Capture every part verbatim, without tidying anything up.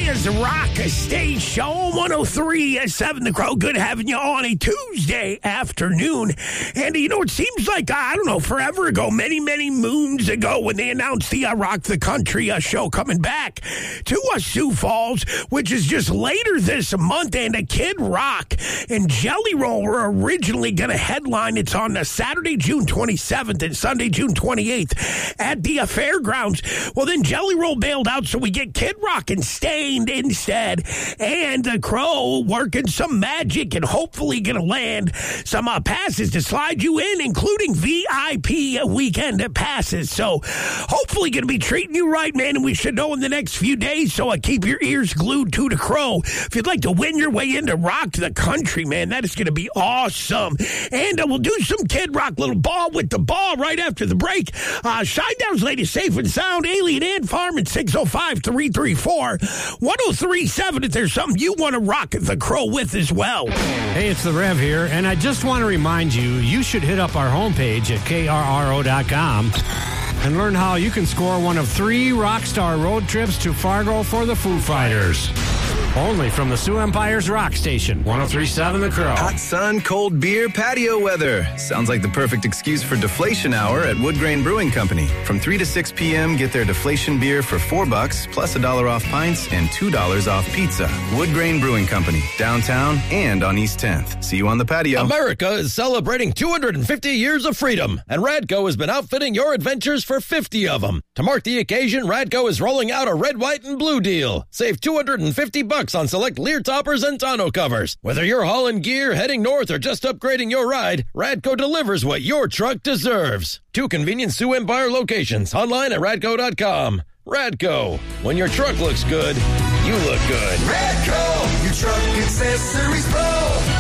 America's rock stage show, one oh three point seven The Crow. Good having you on a Tuesday afternoon. And, you know, it seems like, I don't know, forever ago, many, many moons ago, when they announced the uh, Rock the Country uh, show coming back to uh, Sioux Falls, which is just later this month. And a Kid Rock and Jelly Roll were originally going to headline. It's on uh, Saturday, June twenty-seventh and Sunday, June twenty-eighth at the uh, fairgrounds. Well, then Jelly Roll bailed out, so we get Kid Rock and Stained instead. And the Crow working some magic and hopefully going to land some uh, passes to slide you in, including V I P weekend passes. So hopefully going to be treating you right, man, and we should know in the next few days. So uh, keep your ears glued to the Crow. If you'd like to win your way into Rock the Country, man, that is going to be awesome. And uh, we'll do some Kid Rock little ball with the ball right after the break. Uh, Shinedown's latest safe and sound, Alien Ant Farm at six oh five, three three four, one oh three seven if there's something you want to rock the Crow with as well. Hey, it's the Rev here, and I just want to remind you, you should hit up our homepage at K R R O dot com and learn how you can score one of three Rockstar road trips to Fargo for the Foo Fighters. Only from the Sioux Empire's Rock Station, one oh three point seven The Crow. Hot sun, cold beer, patio weather. Sounds like the perfect excuse for Deflation Hour at Wood Grain Brewing Company. From three to six p.m., get their Deflation beer for four bucks, plus a dollar off pints and two dollars off pizza. Wood Grain Brewing Company, downtown and on East tenth. See you on the patio. America is celebrating two hundred fifty years of freedom, and Radco has been outfitting your adventures for fifty of them. To mark the occasion, Radco is rolling out a red, white, and blue deal. Save two hundred fifty bucks on select Lear toppers and tonneau covers. Whether you're hauling gear, heading north, or just upgrading your ride, Radco delivers what your truck deserves. Two convenient Sioux Empire locations. Online at radco dot com. Radco. When your truck looks good, you look good. Radco, your truck accessories pro.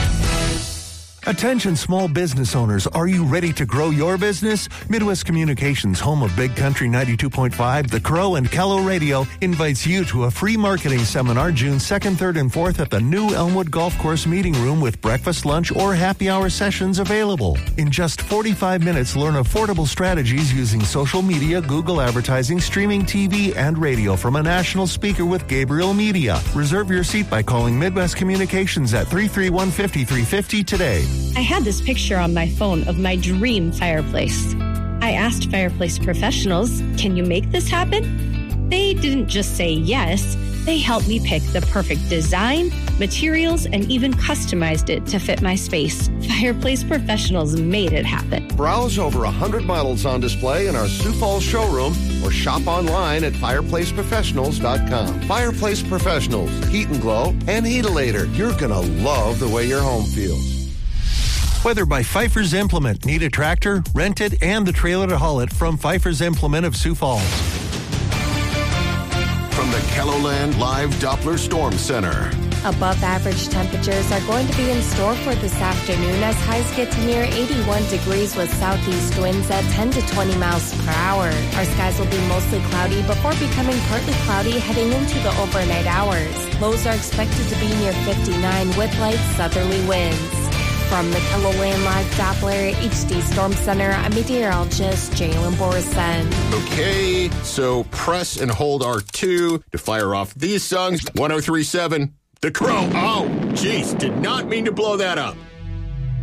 Attention small business owners, are you ready to grow your business? Midwest Communications, home of Big Country ninety-two point five, The Crow, and Kello Radio, invites you to a free marketing seminar June second, third, and fourth at the new Elmwood Golf Course Meeting Room with breakfast, lunch, or happy hour sessions available. In just forty-five minutes, learn affordable strategies using social media, Google advertising, streaming T V, and radio from a national speaker with Gabriel Media. Reserve your seat by calling Midwest Communications at three three one, five three five zero today. I had this picture on my phone of my dream fireplace. I asked fireplace professionals, can you make this happen? They didn't just say yes, they helped me pick the perfect design, materials, and even customized it to fit my space. Fireplace professionals made it happen. Browse over one hundred models on display in our Sioux Falls showroom or shop online at fireplace professionals dot com. Fireplace Professionals, heat and glow, and Heatilator. You're going to love the way your home feels. Whether by Pfeiffer's Implement, need a tractor, rent it, and the trailer to haul it from Pfeiffer's Implement of Sioux Falls. From the Kelloland Live Doppler Storm Center. Above average temperatures are going to be in store for this afternoon as highs get to near eighty-one degrees with southeast winds at ten to twenty miles per hour. Our skies will be mostly cloudy before becoming partly cloudy heading into the overnight hours. Lows are expected to be near fifty-nine with light southerly winds. From the Kelloland Live Doppler H D Storm Center, I'm meteorologist Jalen Borison. Okay, so press and hold R two to fire off these songs. one oh three point seven, The Crow. Oh, jeez, did not mean to blow that up.